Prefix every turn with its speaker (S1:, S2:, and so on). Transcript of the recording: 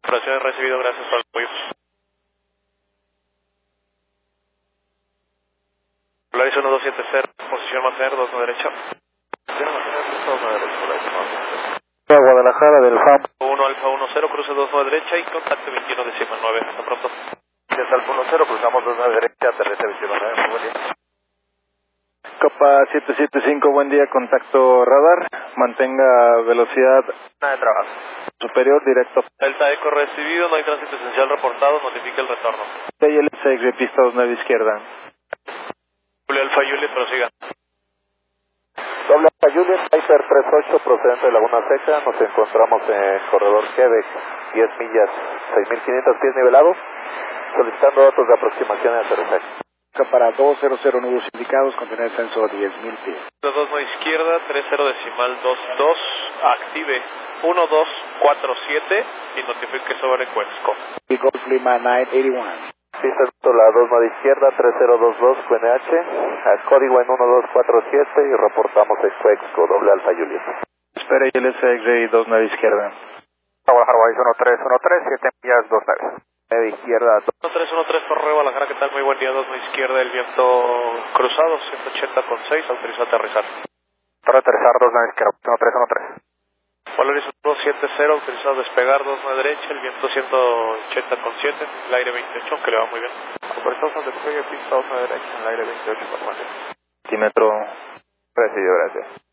S1: Operaciones recibido, gracias por el apoyo. Polaris 1270, posición mantener, 2 a derecha. Posición mantener, 2 a derecha,
S2: Guadalajara del FAM.
S1: 1 Alfa 10, cruce 2 a derecha y contacto 21.9. Hasta pronto.
S3: Desde Alfa 10, cruzamos 2 a derecha, aterriza 21.9, buen día.
S2: Copa 775, buen día, contacto radar, mantenga velocidad
S3: Nada de trabajo.
S2: superior, directo.
S1: Delta Eco recibido, no hay tránsito esencial reportado, notifique el retorno.
S2: TLS, pista 29 izquierda.
S1: Julio Alfa Juliet, prosiga.
S3: Doble Alfa Juliet, Piper 38, procedente de Laguna Seca, nos encontramos en corredor Quebec, 10 millas, 6.500 pies nivelados, solicitando datos de aproximación y aterrizaje.
S2: Para 200 nudos indicados, contener descenso a 10.000 pies.
S1: 2 a izquierda, 30 decimal 22, active 1247 y notifique sobre Cuexco.
S2: Golf Lima 981.
S3: Pista la 2 a izquierda, 3022 QNH, al código en 1247 y reportamos el Cuexco, doble Alfa Juliet.
S2: Espera, ILS 29 izquierda.
S3: Guadalajara 1313, 7 millas, 29. 9 izquierda.
S1: 1313 Torreo, Guadalajara, ¿qué tal? Muy buen día, 2 a izquierda, el viento cruzado, 180,6, autorizó aterrizar.
S3: Para aterrizar 2 a izquierda, 1313.
S1: Polaris 270, autorizado a despegar, 2 a derecha, el viento 180,7, el aire 28, que le va muy bien.
S3: Autorizado a despegue, pista 2 a derecha, en el aire 28, por
S2: Centímetro.
S3: Recibido, gracias.